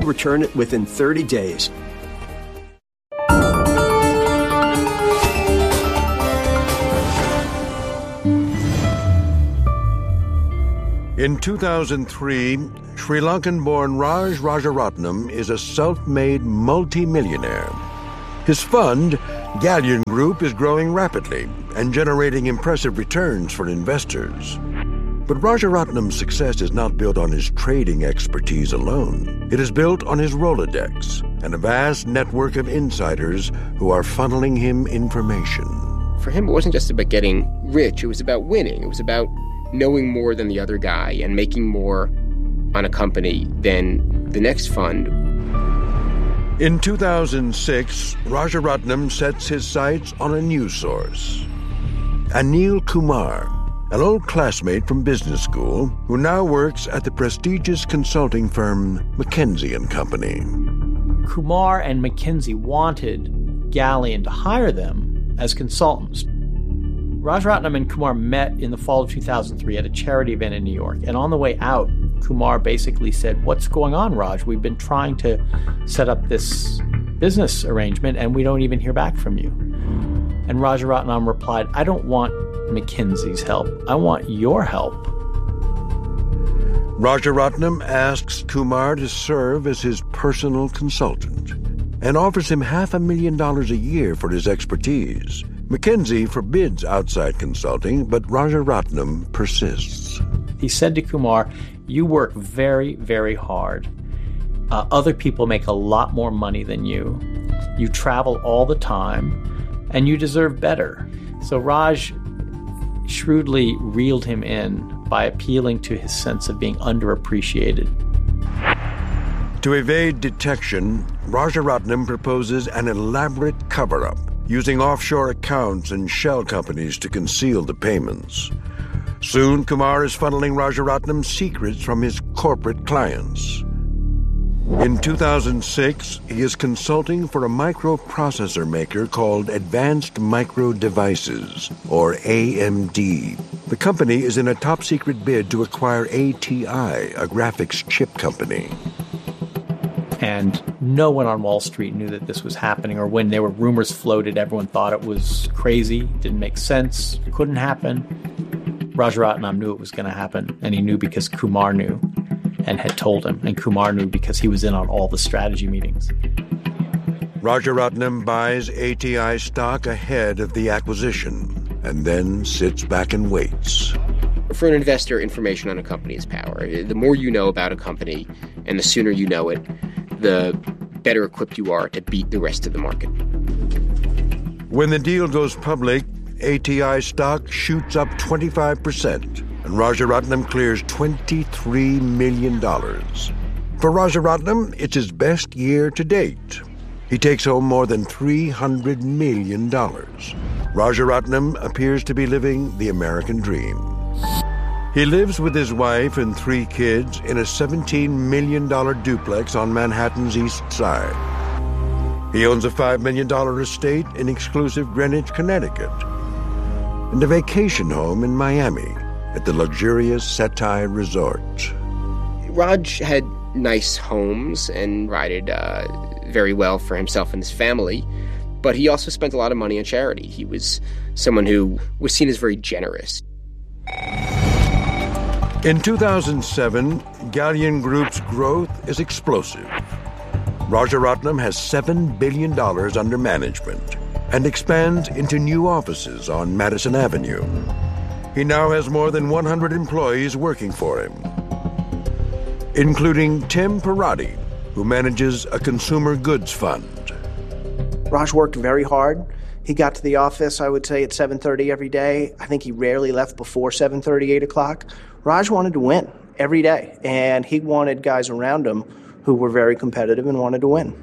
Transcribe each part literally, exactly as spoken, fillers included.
Return it within thirty days. In two thousand three, Sri Lankan-born Raj Rajaratnam is a self-made multi-millionaire. His fund, Galleon Group, is growing rapidly and generating impressive returns for investors. But Rajaratnam's success is not built on his trading expertise alone. It is built on his Rolodex and a vast network of insiders who are funneling him information. For him, it wasn't just about getting rich. It was about winning. It was about knowing more than the other guy and making more on a company than the next fund. In two thousand six, Rajaratnam sets his sights on a new source. Anil Kumar, an old classmate from business school who now works at the prestigious consulting firm McKinsey and Company. Kumar and McKinsey wanted Galleon to hire them as consultants. Rajaratnam and Kumar met in the fall of two thousand three at a charity event in New York. And on the way out, Kumar basically said, "What's going on, Raj? We've been trying to set up this business arrangement and we don't even hear back from you." And Rajaratnam replied, "I don't want McKinsey's help. I want your help." Rajaratnam asks Kumar to serve as his personal consultant and offers him half a million dollars a year for his expertise. McKinsey forbids outside consulting, but Rajaratnam persists. He said to Kumar, "You work very, very hard. Uh, other people make a lot more money than you. You travel all the time, and you deserve better." So Raj shrewdly reeled him in by appealing to his sense of being underappreciated. To evade detection, Rajaratnam proposes an elaborate cover-up, using offshore accounts and shell companies to conceal the payments. Soon, Kumar is funneling Rajaratnam's secrets from his corporate clients. In two thousand six, he is consulting for a microprocessor maker called Advanced Micro Devices, or A M D. The company is in a top-secret bid to acquire A T I, a graphics chip company. And no one on Wall Street knew that this was happening, or when there were rumors floated, everyone thought it was crazy, didn't make sense, couldn't happen. Rajaratnam knew it was going to happen, and he knew because Kumar knew and had told him, and Kumar knew because he was in on all the strategy meetings. Rajaratnam buys A T I stock ahead of the acquisition and then sits back and waits. For an investor, information on a company is power. The more you know about a company and the sooner you know it, the better equipped you are to beat the rest of the market. When the deal goes public, A T I stock shoots up twenty-five percent, and Rajaratnam clears twenty-three million dollars. For Rajaratnam, it's his best year to date. He takes home more than three hundred million dollars. Rajaratnam appears to be living the American dream. He lives with his wife and three kids in a seventeen million dollars duplex on Manhattan's East Side. He owns a five million dollars estate in exclusive Greenwich, Connecticut, and a vacation home in Miami at the luxurious Setai Resort. Raj had nice homes and provided uh, very well for himself and his family, but he also spent a lot of money on charity. He was someone who was seen as very generous. In two thousand seven, Galleon Group's growth is explosive. Rajaratnam has seven billion dollars under management and expands into new offices on Madison Avenue. He now has more than one hundred employees working for him, including Tim Parati, who manages a consumer goods fund. Raj worked very hard. He got to the office, I would say, at seven thirty every day. I think he rarely left before seven thirty, eight o'clock. Raj wanted to win every day, and he wanted guys around him who were very competitive and wanted to win.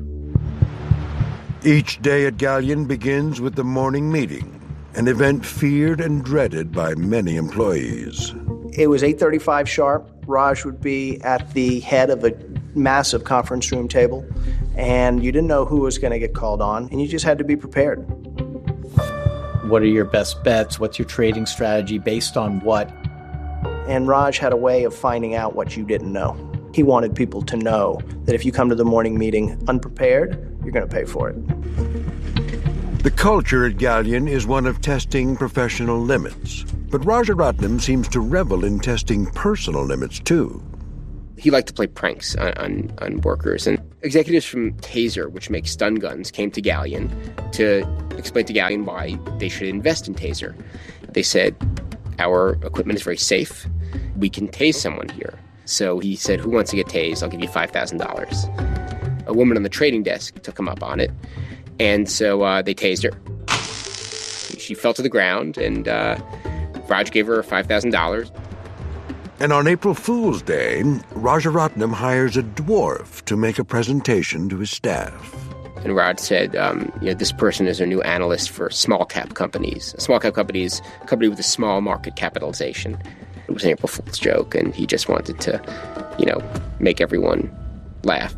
Each day at Galleon begins with the morning meeting, an event feared and dreaded by many employees. It was eight thirty-five sharp. Raj would be at the head of a massive conference room table, and you didn't know who was going to get called on, and you just had to be prepared. What are your best bets? What's your trading strategy? Based on what? And Raj had a way of finding out what you didn't know. He wanted people to know that if you come to the morning meeting unprepared, you're going to pay for it. The culture at Galleon is one of testing professional limits, but Rajaratnam seems to revel in testing personal limits, too. He liked to play pranks on, on, on workers, and executives from Taser, which makes stun guns, came to Galleon to explain to Galleon why they should invest in Taser. They said, our equipment is very safe. We can tase someone here. So he said, who wants to get tased? I'll give you five thousand dollars. A woman on the trading desk took him up on it, and so uh, they tased her. She fell to the ground, and uh, Raj gave her five thousand dollars. And on April Fool's Day, Rajaratnam hires a dwarf to make a presentation to his staff. And Raj said, um, you know, this person is a new analyst for small-cap companies. A small-cap company is a company with a small market capitalization. It was an April Fool's joke, and he just wanted to, you know, make everyone laugh.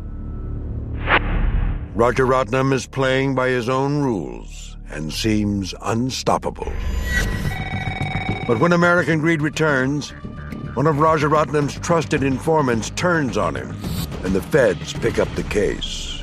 Rajaratnam is playing by his own rules and seems unstoppable. But when American Greed returns, one of Rajaratnam's trusted informants turns on him, and the feds pick up the case.